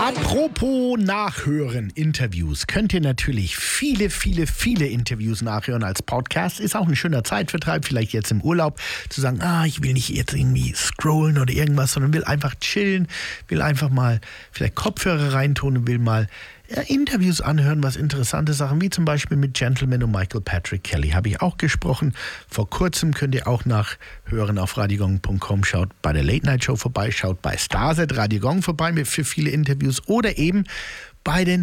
Apropos Nachhören, Interviews. Könnt ihr natürlich viele Interviews nachhören als Podcast. Ist auch ein schöner Zeitvertreib, vielleicht jetzt im Urlaub, zu sagen, ich will nicht jetzt irgendwie scrollen oder irgendwas, sondern will einfach chillen, will einfach mal vielleicht Kopfhörer reintun und will mal Interviews anhören, was interessante Sachen, wie zum Beispiel mit Gentleman und Michael Patrick Kelly habe ich auch gesprochen. Vor kurzem könnt ihr auch nachhören auf radiogong.com. Schaut bei der Late Night Show vorbei, schaut bei Starset Radio Gong vorbei für viele Interviews oder eben bei den